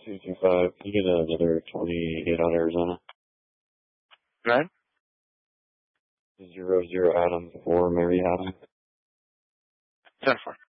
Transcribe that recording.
225. Can you get another 28 on Arizona? Go ahead. 00 Adam for Mary Adam. 10-4.